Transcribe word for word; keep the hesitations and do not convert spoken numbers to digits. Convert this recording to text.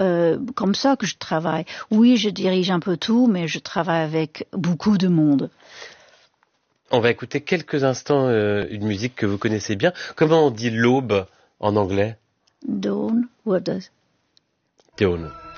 euh, comme ça que je travaille. Oui, je dirige un peu tout, mais je travaille avec beaucoup de monde. On va écouter quelques instants euh, une musique que vous connaissez bien. Comment on dit l'aube en anglais? Dawn, what does? Dawn.